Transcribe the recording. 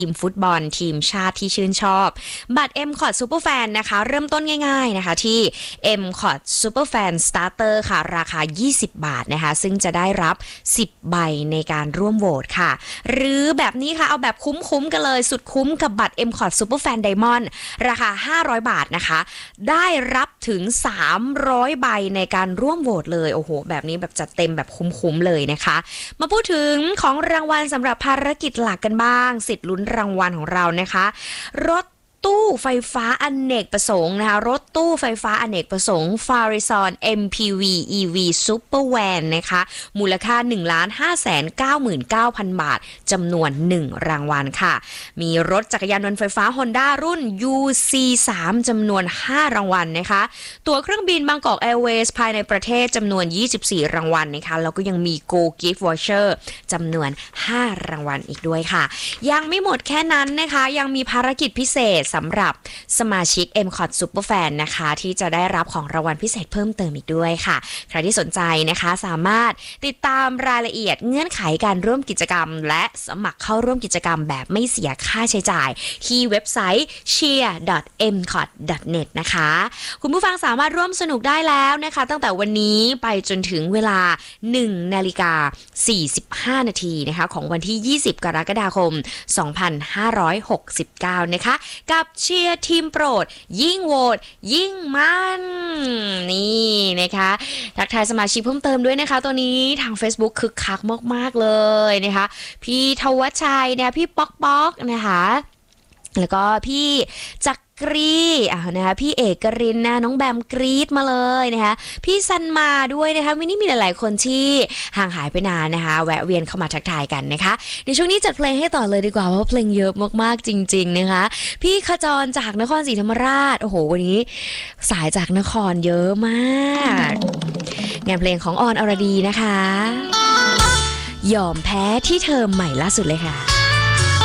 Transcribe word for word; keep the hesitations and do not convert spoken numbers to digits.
ทีมฟุตบอลทีมชาติที่ชื่นชอบบัตร เอ็ม คอท Superfan นะคะเริ่มต้นง่ายๆนะคะที่ เอ็ม คอท Superfan Starter ค่ะราคายี่สิบบาทนะคะซึ่งจะได้รับสิบใบในการร่วมโหวตค่ะหรือแบบนี้ค่ะเอาแบบคุ้มๆกันเลยสุดคุ้มกับบัตร เอ็ม คอท Superfan Diamond ราคาห้าร้อยบาทนะคะได้รับถึงสามร้อยใบในการร่วมโหวตเลยโอ้โหแบบนี้แบบจัดเต็มแบบคุ้มๆเลยนะคะมาพูดถึงของรางวัลสำหรับภารกิจหลักกันบ้างสิทธิ์ลุ้นรางวัลของเรานะคะรถตู้ไฟฟ้าอเนกประสงค์นะคะรถตู้ไฟฟ้าอเนกประสงค์ Farizon เอ็ม พี วี อี วี Super Van นะคะมูลค่า หนึ่งล้านห้าแสนเก้าหมื่นเก้าพัน บาทจำนวนหนึ่งรางวัลค่ะมีรถจักรยานยนต์ไฟฟ้า Honda รุ่น ยู ซี สาม จำนวนห้ารางวัลนะคะตั๋วเครื่องบินบางกอกแอร์เวย์สภายในประเทศจำนวนยี่สิบสี่รางวัลนะคะแล้วก็ยังมี Go Gift Voucher จำนวนห้ารางวัลอีกด้วยค่ะยังไม่หมดแค่นั้นนะคะยังมีภารกิจพิเศษสำหรับสมาชิก เอ็ม คอท Superfan นะคะที่จะได้รับของรางวัลพิเศษเพิ่มเติมอีกด้วยค่ะใครที่สนใจนะคะสามารถติดตามรายละเอียดเงื่อนไขการร่วมกิจกรรมและสมัครเข้าร่วมกิจกรรมแบบไม่เสียค่าใช้จ่ายที่เว็บไซต์ เชียร์ ดอท เอ็ม คอท ดอท เน็ต นะคะคุณผู้ฟังสามารถร่วมสนุกได้แล้วนะคะตั้งแต่วันนี้ไปจนถึงเวลา หนึ่งนาฬิกาสี่สิบห้า นาทีนะคะของวันที่ยี่สิบกรกฎาคมสองพันห้าร้อยหกสิบเก้านะคะกับเชียร์ทีมโปรดยิ่งโหวตยิ่งมันนี่นะคะทักทายสมาชิกเพิ่มเติมด้วยนะคะตัวนี้ทาง Facebook คึกคักมากๆเลยนะคะพี่ทวชชัยเนี่ยพี่ป๊อกป๊อกนะคะแล้วก็พี่จักกรีอ่ะนะคะพี่เอกรินนะน้องแบมกรีดมาเลยนะคะพี่ซันมาด้วยนะคะมินี่มีหลายๆคนที่ห่างหายไปนานนะคะแวะเวียนเข้ามาทักทายกันนะคะในช่วงนี้จัดเพลงให้ต่อเลยดีกว่าเพราะเพลงเยอะมากๆจริงๆนะคะพี่ขจรจากนครศรีธรรมราชโอ้โหวันนี้สายจากนครเยอะมากงานเพลงของออนอรดีนะคะยอมแพ้ที่เธอใหม่ล่าสุดเลยค่ะ